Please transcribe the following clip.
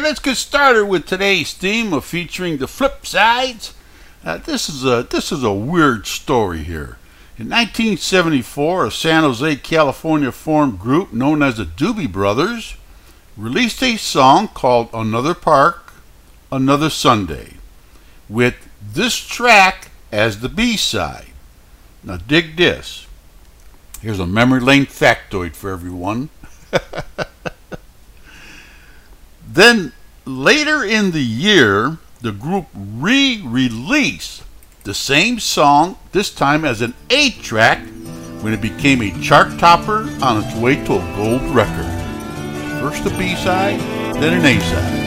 let's get started with today's theme of featuring the flip sides. This is a weird story here. In 1974, a San Jose, California formed group known as the Doobie Brothers released a song called Another Park, Another Sunday, with this track as the B-side. Now dig this. Here's a memory lane factoid for everyone. Then later in the year, the group re-released the same song, this time as an A-track, when it became a chart topper on its way to a gold record. First a B-side, then an A-side.